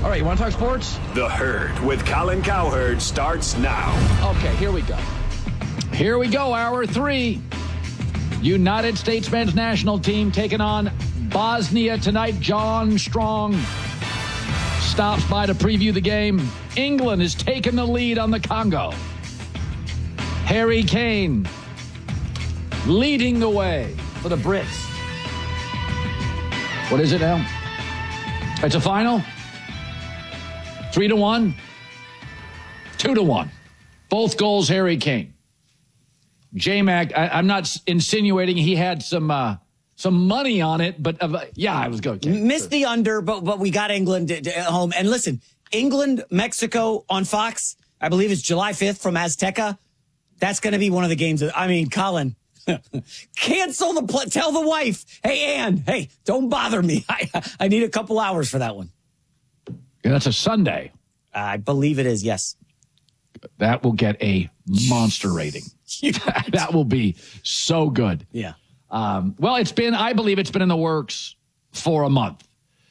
All right, you want to talk sports? The Herd with Colin Cowherd starts now. Okay, here we go. Here we go, hour 3. United States men's national team taking on Bosnia tonight. John Strong stops by to preview the game. England is taking the lead on the Congo. Harry Kane leading the way for the Brits. What is it now? It's a final? 3-1? 2-1. Both goals, Harry Kane. J-Mac, I'm not insinuating he had some money on it, but yeah, I was going. Missed the under, but we got England at home. And listen, England, Mexico on Fox, I believe it's July 5th from Azteca. That's going to be one of the games. Colin, cancel the play. Tell the wife, hey, Ann, hey, don't bother me. I need a couple hours for that one. Yeah, that's a Sunday. I believe it is, yes. That will get a monster rating. That will be so good. Yeah. Well, I believe it's been in the works for a month.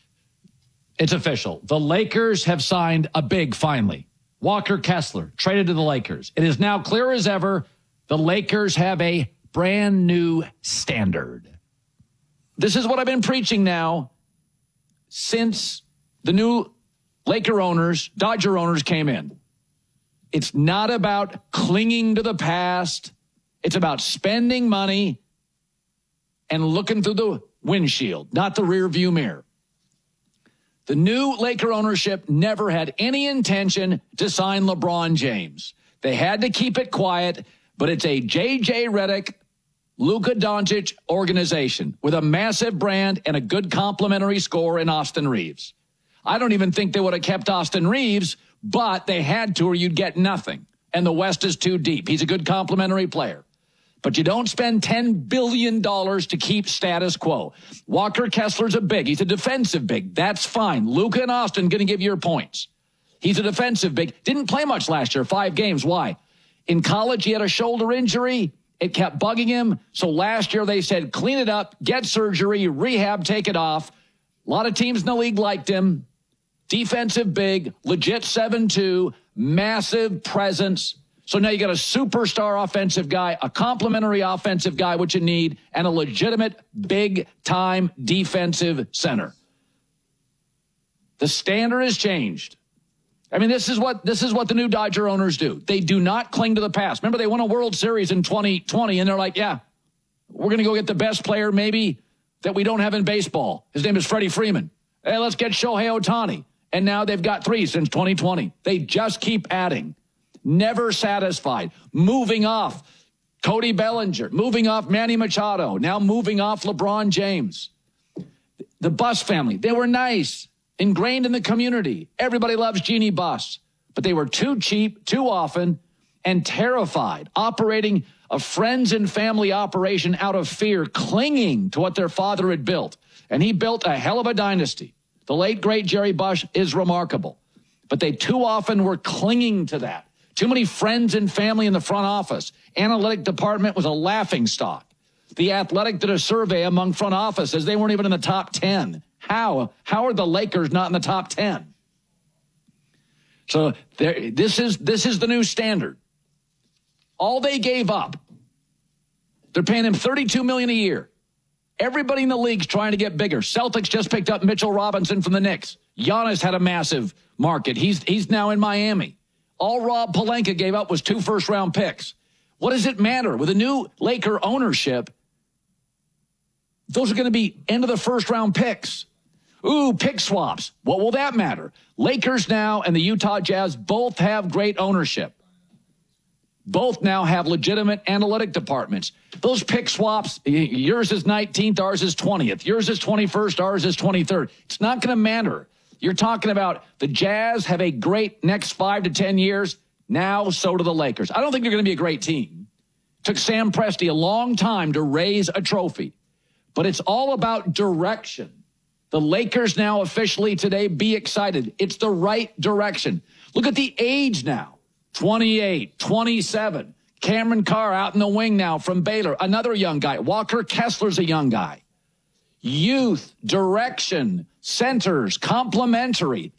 It's official. The Lakers have signed a big, finally. Walker Kessler traded to the Lakers. It is now clear as ever the Lakers have a brand new standard. This is what I've been preaching now since the new Dodger owners came in. It's not about clinging to the past. It's about spending money and looking through the windshield, not the rear view mirror. The new Laker ownership never had any intention to sign LeBron James. They had to keep it quiet, but it's a J.J. Redick, Luka Doncic organization with a massive brand and a good complimentary score in Austin Reeves. I don't even think they would have kept Austin Reeves, but they had to or you'd get nothing. And the West is too deep. He's a good complimentary player. But you don't spend $10 billion to keep status quo. Walker Kessler's a big. He's a defensive big. That's fine. Luka and Austin going to give you your points. He's a defensive big. Didn't play much last year, 5 games. Why? In college, he had a shoulder injury. It kept bugging him. So last year they said, clean it up, get surgery, rehab, take it off. A lot of teams in the league liked him. Defensive big, legit 7-2, massive presence. So now you got a superstar offensive guy, a complimentary offensive guy, which you need, and a legitimate big-time defensive center. The standard has changed. I mean, this is what the new Dodger owners do. They do not cling to the past. Remember, they won a World Series in 2020, and they're like, yeah, we're going to go get the best player maybe that we don't have in baseball. His name is Freddie Freeman. Hey, let's get Shohei Ohtani. And now they've got 3 since 2020. They just keep adding. Never satisfied. Moving off Cody Bellinger. Moving off Manny Machado. Now moving off LeBron James. The Buss family. They were nice. Ingrained in the community. Everybody loves Jeannie Buss. But they were too cheap, too often, and terrified. Operating a friends and family operation out of fear. Clinging to what their father had built. And he built a hell of a dynasty. The late, great Jerry Buss is remarkable. But they too often were clinging to that. Too many friends and family in the front office. Analytic department was a laughingstock. The Athletic did a survey among front offices. They weren't even in the top 10. How are the Lakers not in the top 10? So this is the new standard. All they gave up, they're paying him $32 million a year. Everybody in the league's trying to get bigger. Celtics just picked up Mitchell Robinson from the Knicks. Giannis had a massive market. He's now in Miami. All Rob Pelinka gave up was 2 first-round picks. What does it matter? With a new Laker ownership, those are going to be end-of-the-first-round picks. Ooh, pick swaps. What will that matter? Lakers now and the Utah Jazz both have great ownership. Both now have legitimate analytic departments. Those pick swaps, yours is 19th, ours is 20th. Yours is 21st, ours is 23rd. It's not going to matter. You're talking about the Jazz have a great next 5 to 10 years. Now, so do the Lakers. I don't think they're going to be a great team. It took Sam Presti a long time to raise a trophy. But it's all about direction. The Lakers now officially today, be excited. It's the right direction. Look at the age now. 28, 27. Cameron Carr out in the wing now from Baylor. Another young guy. Walker Kessler's a young guy. Youth, direction, centers, complementary.